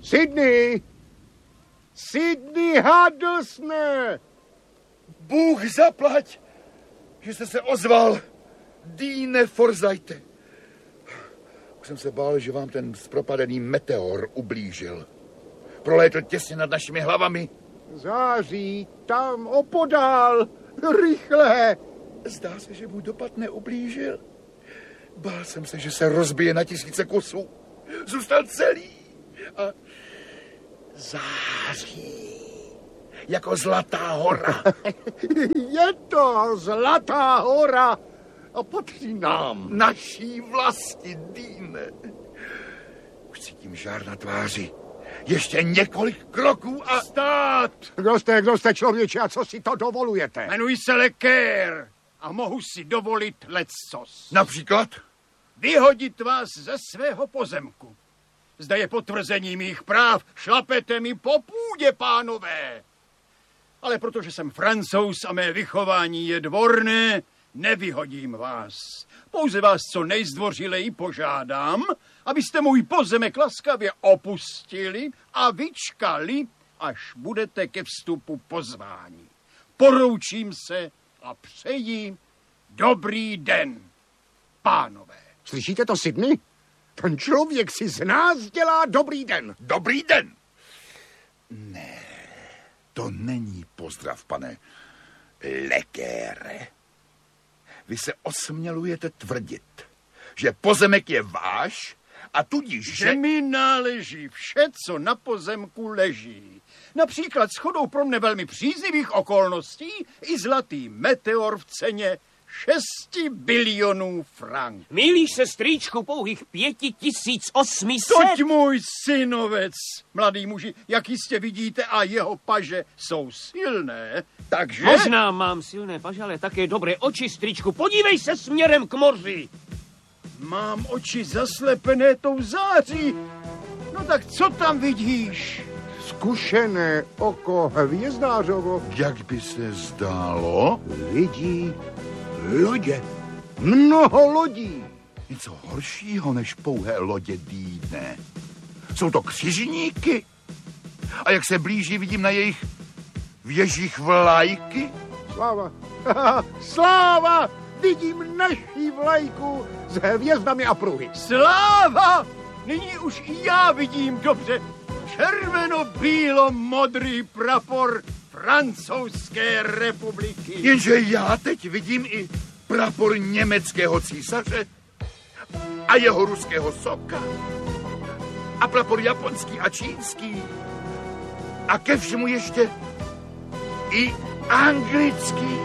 Sydney! Sydney Huddlestone! Bůh zaplať, že jste se ozval, Deane Forsythe. Už jsem se bál, že vám ten zpropadený meteor ublížil. Prolétl těsně nad našimi hlavami. Září, tam opodál, rychle. Zdá se, že můj dopad neublížil. Bál jsem se, že se rozbije na tisíce kusů. Zůstal celý a září jako Zlatá hora. Je to Zlatá hora a patří nám. Naší vlasti, Deane. Už cítím žár na tváři. Ještě několik kroků a... Stát! Kdo jste člověče a co si to dovolujete? Jmenuji se Lekér a mohu si dovolit leccos. Například? Vyhodit vás ze svého pozemku. Zde je potvrzení mých práv. Šlapete mi po půdě, pánové. Ale protože jsem Francouz a mé vychování je dvorné, nevyhodím vás. Pouze vás co nejzdvořileji požádám, abyste můj pozemek laskavě opustili a vyčkali, až budete ke vstupu pozváni. Poroučím se a přeji dobrý den, pánové. Slyšíte to, Sydney? Ten člověk si z nás dělá dobrý den. Dobrý den! Ne, to není pozdrav, pane Lekére. Vy se osmělujete tvrdit, že pozemek je váš a tudíž, že mi náleží vše, co na pozemku leží. Například shodou pro mne velmi příznivých okolností i zlatý meteor v ceně 6 bilionů franků. Milíš se, strýčku, pouhých 5800. Toť můj synovec, mladý muži, jak jistě vidíte, a jeho paže jsou silné, takže... Možná mám silné paže, ale také dobré oči, strýčku. Podívej se směrem k moři. Mám oči zaslepené tou září. No tak co tam vidíš? Zkušené oko hvězdářovo. Jak by se zdálo? Vidí lodě. Mnoho lodí. Něco horšího než pouhé lodě, Deane. Jsou to křižníky. A jak se blíží, vidím na jejich věžích vlajky. Sláva. Sláva! Vidím naší vlajku s hvězdami a pruhy. Sláva! Nyní už i já vidím dobře. Červeno-bílo-modrý prapor Francouzské republiky. Jenže já teď vidím i prapor německého císaře a jeho ruského soka a prapor japonský a čínský a ke všemu ještě i anglický.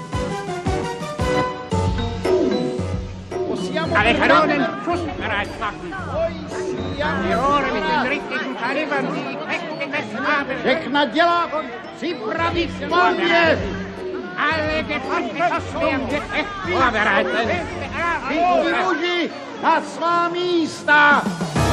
Ale Kanonen Schuss bereit machen. Die Rohre mit den richtigen Kalibern, die festgemessen haben. Všechna dělá připravit poměr. Alle gefangene werden gefecht vorbereitet. Všichni muži na svá místa.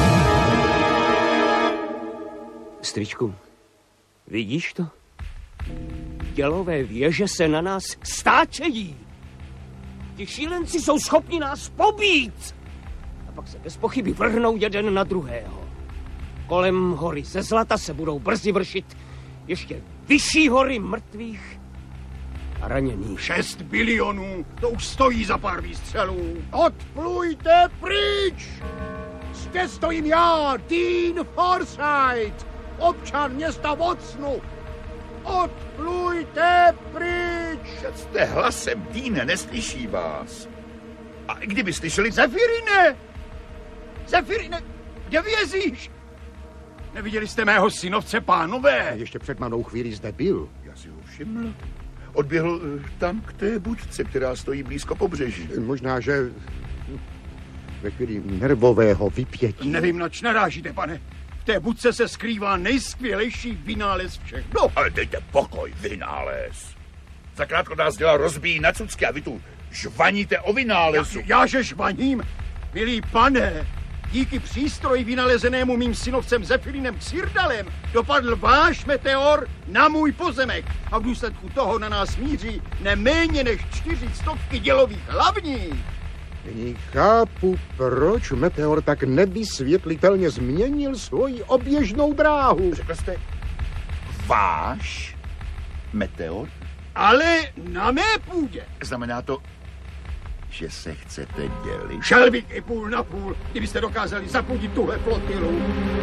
Strýčku, vidíš to? Dělové věže se na nás stáčejí. Ti šílenci jsou schopni nás pobít. A pak se bez pochyby vrhnou jeden na druhého. Kolem hory ze zlata se budou brzy vršit ještě vyšší hory mrtvých a raněných. 6 bilionů, to už stojí za pár výstřelů. Odplujte pryč! Zde stojím já, Deane Forsythe, občan města Watsonu. Odplujte pryč! Jste hlasem, Deane, neslyší vás. A kdyby slyšeli... Zefirine! Zefirine, kde vězíš? Neviděli jste mého synovce, pánové? Ještě před malou chvíli zde byl. Já si ho všiml. Odběhl tam k té budce, která stojí blízko pobřeží. Možná, že ve chvíli nervového vypětí. Nevím, nač narážíte, pane. V té budce se skrývá nejskvělejší vynález všech. No, ale dejte pokoj, vynález. Zakrátko nás dělá rozbíjí na cucky a vy tu žvaníte o vynálezu. Jáže žvaním? Milý pane, díky přístroji vynalezenému mým synovcem Zefirinem Xirdalem dopadl váš meteor na můj pozemek a v důsledku toho na nás míří neméně než 400 dělových hlavní. Nyní chápu, proč meteor tak nevysvětlitelně změnil svoji oběžnou dráhu. Řekl jste váš meteor? Ale na mé půdě. Znamená to, že se chcete dělit? Šel bych i půl na půl, kdybyste dokázali zapudit tuhle flotilu.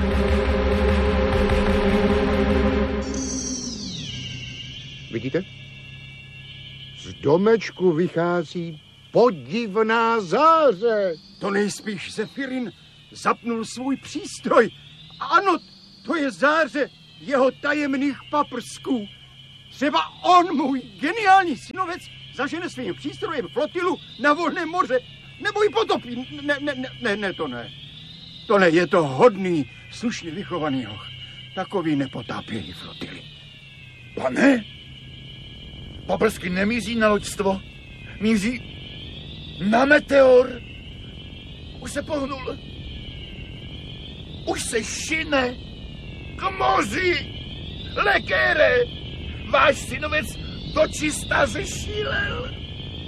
Vidíte? Z domečku vychází podivná záře. To nejspíš Zefirin zapnul svůj přístroj. Ano, to je záře jeho tajemných paprsků. Třeba on, můj geniální synovec, zažene svým přístrojem flotilu na volném moře, nebo ji potopí. Ne. To ne, je to hodný, slušně vychovaný hoch. Takový nepotápějí flotily. Pane, paprsky nemíří na loďstvo, míří na meteor. Už se pohnul. Už se šine k moři. Lekére, váš synovec dočista zešílel.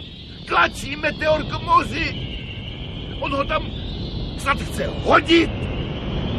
Tlačí meteor k moři. On ho tam snad chce hodit.